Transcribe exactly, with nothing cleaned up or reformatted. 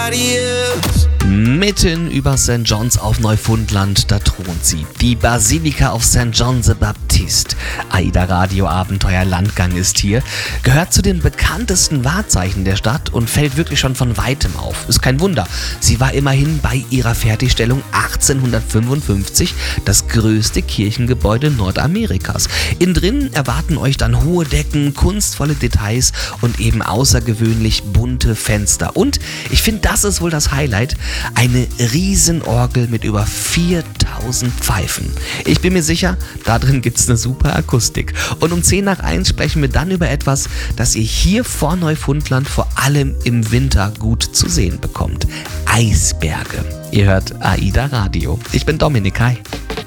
nobody else. Mitten über Sankt John's auf Neufundland, da thront sie. Die Basilika auf Sankt John the Baptist. AIDA Radio Abenteuer Landgang ist hier. Gehört zu den bekanntesten Wahrzeichen der Stadt und fällt wirklich schon von weitem auf. Ist kein Wunder. Sie war immerhin bei ihrer Fertigstellung achtzehnhundertfünfundfünfzig das größte Kirchengebäude Nordamerikas. Innen drin erwarten euch dann hohe Decken, kunstvolle Details und eben außergewöhnlich bunte Fenster. Und ich finde, das ist wohl das Highlight. Eine Riesenorgel mit über viertausend Pfeifen. Ich bin mir sicher, da drin gibt es eine super Akustik. Und um zehn nach eins sprechen wir dann über etwas, das ihr hier vor Neufundland vor allem im Winter gut zu sehen bekommt. Eisberge. Ihr hört AIDA Radio. Ich bin Dominik. Hi.